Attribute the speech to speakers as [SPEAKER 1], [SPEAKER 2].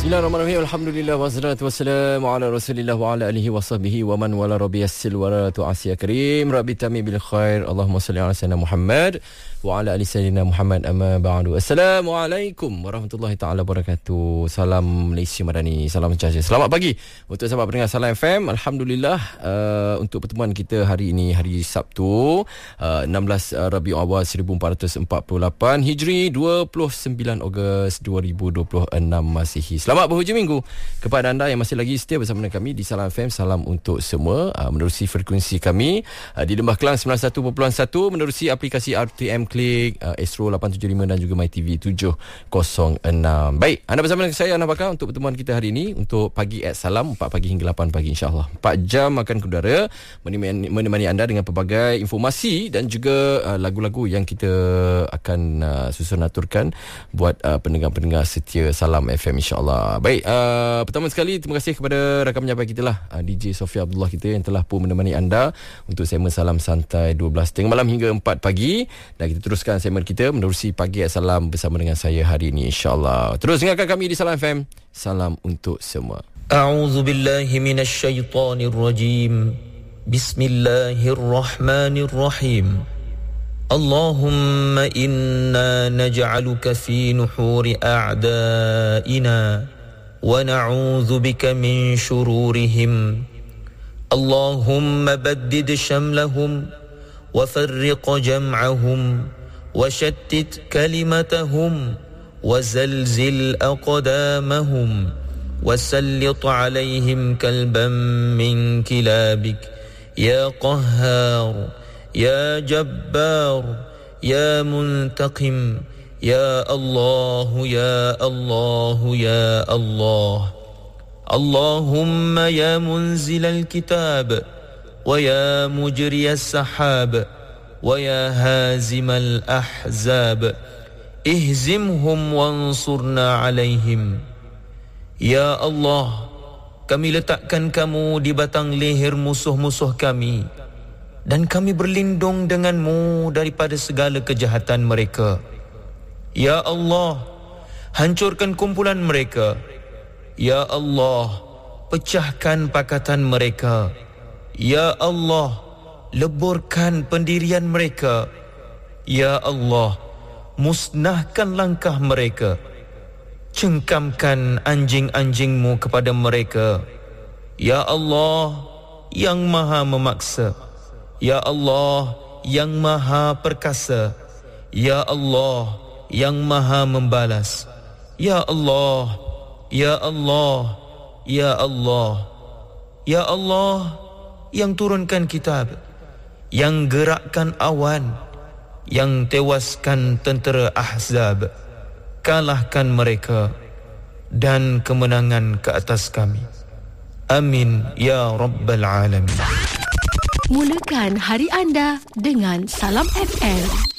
[SPEAKER 1] Bismillahirrahmanirrahim. Alhamdulillah wassalatu wassalamu ala Rasulillah wa ala alihi wa sahbihi wa man wala rabbi yassir wa la tu'asya karim. Rabbi tami bil khair. Allahumma salli ala sayyidina Muhammad wa ala ali sayyidina Muhammad, amma ba'du. Assalamualaikum warahmatullahi taala wabarakatuh. Salam Malaysia Madani, salam sejahtera. Selamat pagi untuk sahabat pendengar Salam FM. Alhamdulillah untuk pertemuan kita hari ini, hari Sabtu 16 Rabiul Awal 1448 Hijri, 29 Ogos 2026 Masihi. Selamat berhujung minggu kepada anda yang masih lagi setia bersama dengan kami di Salam FM. Salam untuk semua. Menerusi frekuensi kami di Lembah Kelang 91.1, menerusi aplikasi RTM Klik, Astro 875 dan juga MyTV 706. Baik, anda bersama dengan saya, Ana Bakar, untuk pertemuan kita hari ini untuk Pagi at Salam, 4 pagi hingga 8 pagi, insyaAllah 4 jam akan kudara menemani anda dengan pelbagai informasi dan juga lagu-lagu yang kita akan susun aturkan buat pendengar-pendengar setia Salam FM, insyaAllah. Baik, pertama sekali terima kasih kepada rakan penyampai kita lah, DJ Sofia Abdullah kita yang telah pun menemani anda untuk segmen Salam Santai 12 tengah malam hingga 4 pagi. Dan kita teruskan segmen kita menerusi Pagi at Salam bersama dengan saya hari ini, insyaAllah. Terus dengarkan kami di Salam FM. Salam untuk semua.
[SPEAKER 2] A'udzu billahi minasy syaithanir rajim. Bismillahirrahmanirrahim. Allahumma inna naj'aluka fi nuhuri a'da'ina wa na'udzu bika min shururihim. Allahumma baddid shamlahum wa farriq jam'ahum wa shattit kalimatahum wa zalzil aqdamahum wa sallit 'alayhim kalban min kilabik ya qahhar ya jabbar ya muntaqim ya Allah ya Allah ya Allah. Allahumma ya munzilal kitab wa ya mujriyas sahab wa ya hazimal ahzab ihzimhum wansurna alaihim. Ya Allah, kami letakkan kamu di batang leher musuh-musuh kami dan kami berlindung denganmu daripada segala kejahatan mereka. Ya Allah, hancurkan kumpulan mereka. Ya Allah, pecahkan pakatan mereka. Ya Allah, leburkan pendirian mereka. Ya Allah, musnahkan langkah mereka. Cengkamkan anjing-anjingmu kepada mereka. Ya Allah, yang maha memaksa. Ya Allah, yang maha perkasa. Ya Allah, yang maha membalas. Ya Allah, Ya Allah, Ya Allah. Ya Allah, yang turunkan kitab, yang gerakkan awan, yang tewaskan tentera Ahzab. Kalahkan mereka dan kemenangan ke atas kami. Amin ya Rabbal Alamin.
[SPEAKER 3] Mulakan hari anda dengan Salam FM.